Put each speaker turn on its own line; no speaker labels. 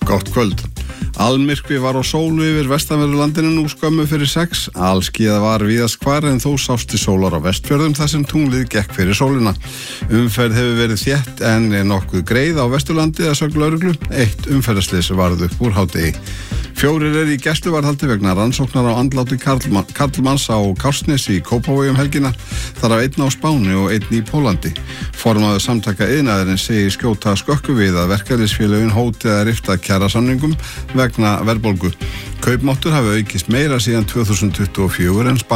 Gott kvöld. Almyrkvi var á sólu yfir vestanverðu landinu nú skömmu fyrir 6. Alskýjað var víðast hvar en þó sást til sólar á Vestfjörðum þar sem tunglið gekk fyrir sólina. Umferð hefur verið þétt en nokkuð greið á Vesturlandi að sögn lögreglu. 1 umferðarslys varð upp úr hádegi. 4 eru í gæsluvarðhaldi vegna rannsóknar á andláti karlmanns á Kársnesi í Kópavogi helgina. Þar af 1 á Spáni og 1 í Pólandi. Formaður samtaka iðnaðarins segir skjóta skökku við að verkalýðsfélögin hóti að rifta kjarasamningum vegna verðbólgu. Kaupmáttur hafi aukist meira síðan 2024 en